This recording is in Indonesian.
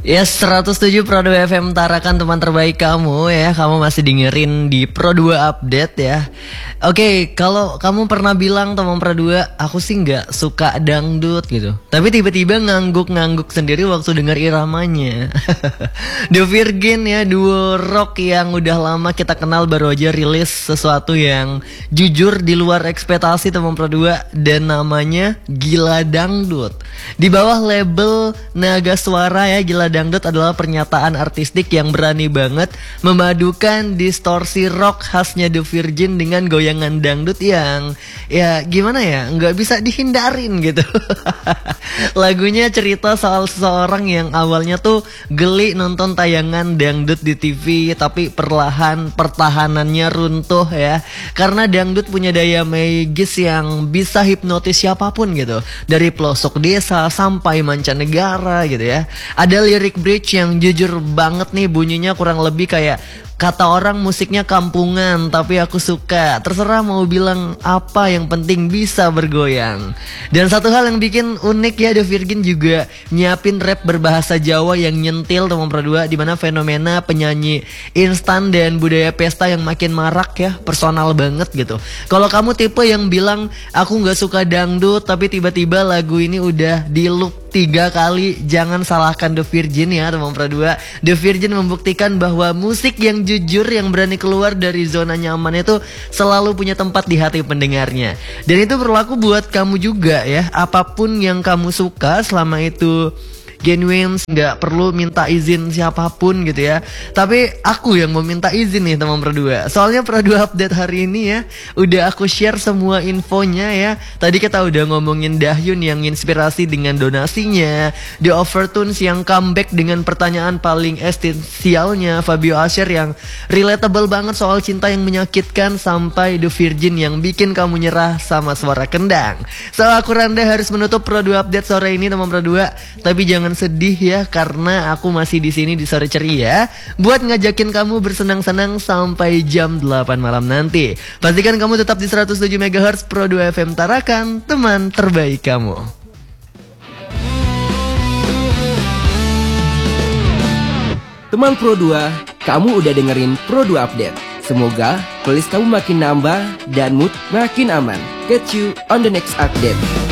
Ya 107 Pro 2 FM Tarakan, teman terbaik kamu ya. Kamu masih dengerin di Pro 2 Update ya. Oke, kalau kamu pernah bilang teman Pro 2, aku sih gak suka dangdut gitu, tapi tiba-tiba ngangguk-ngangguk sendiri waktu denger iramanya. The Virgin ya, duo rock yang udah lama kita kenal, baru aja rilis sesuatu yang jujur di luar ekspektasi teman Pro 2, dan namanya Gila Dangdut. Di bawah label Naga Suara ya, Gila Dangdut adalah pernyataan artistik yang berani banget memadukan distorsi rock khasnya The Virgin dengan goyangan dangdut yang ya gimana ya, nggak bisa dihindarin gitu. Lagunya cerita soal seseorang yang awalnya tuh geli nonton tayangan dangdut di TV, tapi perlahan pertahanannya runtuh ya, karena dangdut punya daya magis yang bisa hipnotis siapapun gitu, dari pelosok desa sampai mancanegara gitu ya. Ada lirik bridge yang jujur banget nih, bunyinya kurang lebih kayak, kata orang musiknya kampungan tapi aku suka, terserah mau bilang apa, yang penting bisa bergoyang. Dan satu hal yang bikin unik ya, The Virgin juga nyiapin rap berbahasa Jawa yang nyentil teman Pro 2, dimana fenomena penyanyi instan dan budaya pesta yang makin marak ya, personal banget gitu. Kalau kamu tipe yang bilang aku gak suka dangdut tapi tiba-tiba lagu ini udah di loop 3 kali, jangan salahkan The Virgin ya teman Pro 2. The Virgin membuktikan bahwa musik yang jujur, yang berani keluar dari zona nyaman itu selalu punya tempat di hati pendengarnya. Dan itu berlaku buat kamu juga ya. Apapun yang kamu suka, selama itu genuine, nggak perlu minta izin siapapun gitu ya. Tapi aku yang mau minta izin nih teman Pro 2. Soalnya Pro 2 Update hari ini ya, udah aku share semua infonya ya. Tadi kita udah ngomongin Dahyun yang inspirasi dengan donasinya, The Overtones yang comeback dengan pertanyaan paling esensialnya, Fabio Asher yang relatable banget soal cinta yang menyakitkan, sampai The Virgin yang bikin kamu nyerah sama suara kendang. So aku Randa harus menutup Pro 2 Update sore ini teman Pro 2. Tapi jangan sedih ya, karena aku masih di sini di sore ceria buat ngajakin kamu bersenang-senang sampai jam 8 malam nanti. Pastikan kamu tetap di 107 MHz Pro 2 FM Tarakan, teman terbaik kamu. Teman Pro 2, kamu udah dengerin Pro 2 Update. Semoga playlist kamu makin nambah dan mood makin aman. Catch you on the next update.